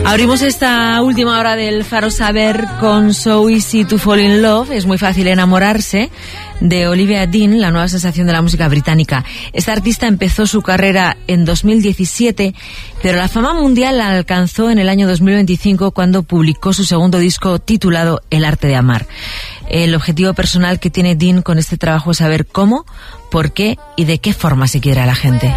Abrimos esta última hora del Faro Saber con So Easy to Fall in Love. Es muy fácil enamorarse, de Olivia Dean, la nueva sensación de la música británica. Esta artista empezó su carrera en 2017, pero la fama mundial la alcanzó en el año 2025 cuando publicó su segundo disco titulado El arte de amar. El objetivo personal que tiene Dean con este trabajo es saber cómo, por qué y de qué forma se quiere a la gente.